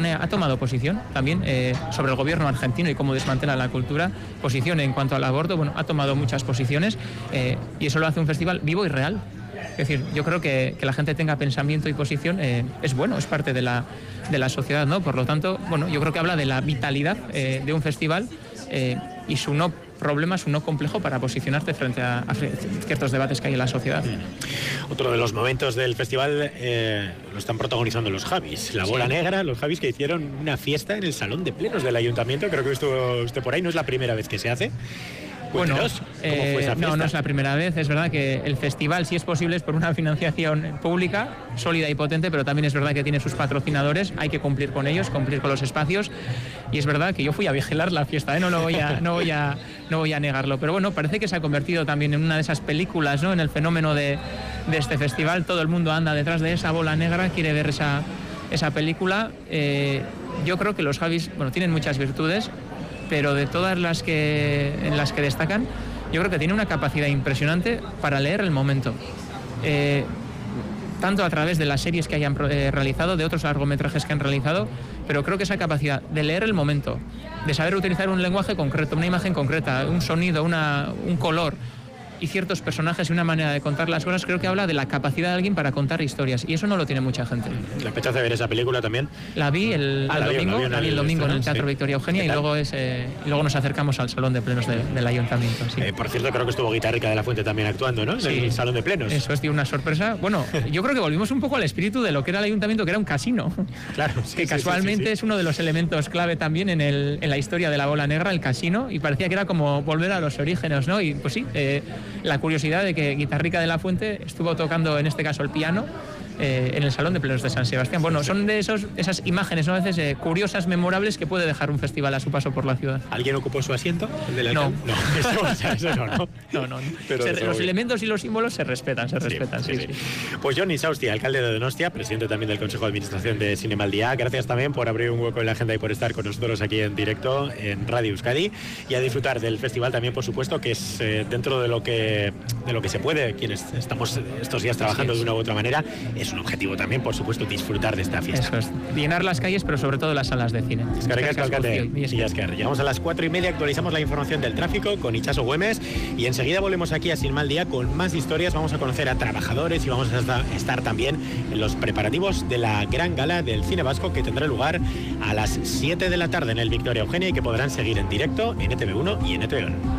manera ha tomado posición también sobre el gobierno argentino y cómo desmantela la cultura, posición en cuanto al aborto, bueno, ha tomado muchas posiciones y eso lo hace un festival vivo y real. Es decir, yo creo que la gente tenga pensamiento y posición es bueno, es parte de la sociedad, ¿no? Por lo tanto, bueno, yo creo que habla de la vitalidad de un festival y su no problema, su no complejo para posicionarte frente a ciertos debates que hay en la sociedad. Otro de los momentos del festival lo están protagonizando los Javis, la bola negra, los Javis que hicieron una fiesta en el salón de plenos del ayuntamiento, creo que estuvo usted por ahí, no es la primera vez que se hace. Bueno, ¿cómo fue esa fiesta? No es la primera vez, es verdad que el festival, si es posible, es por una financiación pública, sólida y potente, pero también es verdad que tiene sus patrocinadores, hay que cumplir con ellos, cumplir con los espacios, y es verdad que yo fui a vigilar la fiesta, no voy a negarlo, pero bueno, parece que se ha convertido también en una de esas películas, ¿no? En el fenómeno de este festival, todo el mundo anda detrás de esa bola negra, quiere ver esa película. Yo creo que los Javis, bueno, tienen muchas virtudes, pero de todas en las que destacan, yo creo que tiene una capacidad impresionante para leer el momento. Tanto a través de las series que hayan realizado, de otros largometrajes que han realizado, pero creo que esa capacidad de leer el momento, de saber utilizar un lenguaje concreto, una imagen concreta, un sonido, un color y ciertos personajes y una manera de contar las cosas, creo que habla de la capacidad de alguien para contar historias, y eso no lo tiene mucha gente. ¿Le apetece ver esa película también? La vi el domingo en el Teatro Victoria Eugenia, y luego nos acercamos al Salón de Plenos del Ayuntamiento. Sí. Por cierto, creo que estuvo Guitarrica de la Fuente también actuando, ¿no? En el Salón de Plenos. Eso es una sorpresa. Bueno, yo creo que volvimos un poco al espíritu de lo que era el Ayuntamiento, que era un casino. Claro. Que casualmente es uno de los elementos clave también en la historia de la bola negra, el casino, y parecía que era como volver a los orígenes, ¿no? Y pues sí, la curiosidad de que Guitarrica de la Fuente estuvo tocando, en este caso, el piano en el Salón de Plenos de San Sebastián. Bueno, son de esas imágenes, ¿no? A veces curiosas, memorables, que puede dejar un festival a su paso por la ciudad. ¿Alguien ocupó su asiento? No. Eso no. No. Los elementos y los símbolos se respetan. Sí. Pues Johnny Sausty, alcalde de Donostia, presidente también del Consejo de Administración de Cinema al Día, gracias también por abrir un hueco en la agenda y por estar con nosotros aquí en directo en Radio Euskadi, y a disfrutar del festival también, por supuesto, que es dentro de lo que se puede, quienes estamos estos días trabajando de una u otra manera, es un objetivo también, por supuesto, disfrutar de esta fiesta. Eso es, llenar las calles, pero sobre todo las salas de cine. Llegamos a las 4:30, actualizamos la información del tráfico con Itxaso Güemes, y enseguida volvemos aquí a Sin Mal Día con más historias. Vamos a conocer a trabajadores y vamos a estar también en los preparativos de la gran gala del cine vasco, que tendrá lugar a las 7 de la tarde en el Victoria Eugenia y que podrán seguir en directo en ETV1 y en ETV1.